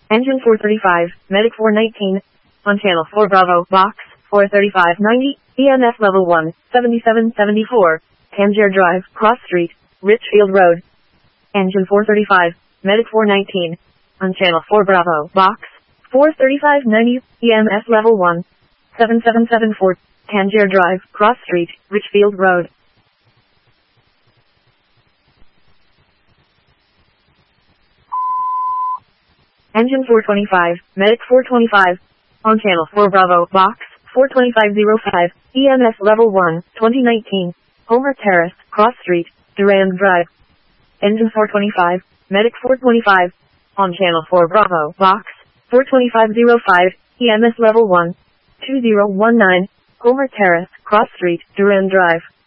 Engine 435, Medic 419, on Channel 4 Bravo, Box 43590, EMS Level 1, 7774, Tangier Drive, Cross Street, Richfield Road. Engine 435, Medic 419, on Channel 4 Bravo, Box 43590, EMS Level 1, 7774, Tangier Drive, Cross Street, Richfield Road. Engine 425, Medic 425, on Channel 4 Bravo, Box 42505, EMS Level 1, 2019, Homer Terrace, Cross Street, Durand Drive. Engine 425, Medic 425, on Channel 4 Bravo, Box 42505, EMS Level 1, 2019, Homer Terrace, Cross Street, Durand Drive.